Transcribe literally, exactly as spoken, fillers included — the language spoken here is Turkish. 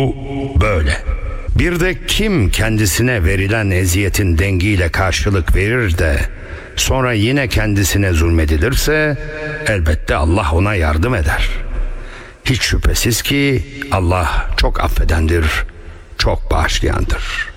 Bu böyle. Bir de kim kendisine verilen eziyetin dengiyle karşılık verir de sonra yine kendisine zulmedilirse elbette Allah ona yardım eder. Hiç şüphesiz ki Allah çok affedendir, çok bağışlayandır.